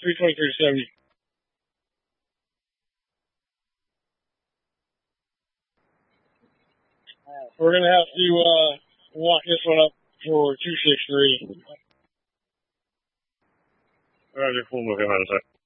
323.70. We're gonna have to lock this one up for 263. Roger, we'll move him out of sight.